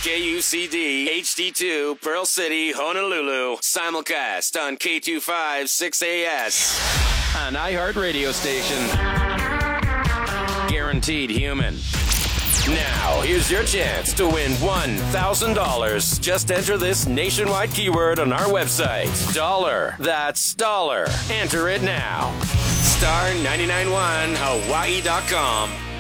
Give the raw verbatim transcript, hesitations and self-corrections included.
K U C D H D two, Pearl City, Honolulu. Simulcast on K two five six A S. An iHeart radio station. Guaranteed human. Now, here's your chance to win one thousand dollars. Just enter this nationwide keyword on our website. Dollar. That's dollar. Enter it now. Star nine nine one Hawaii dot com.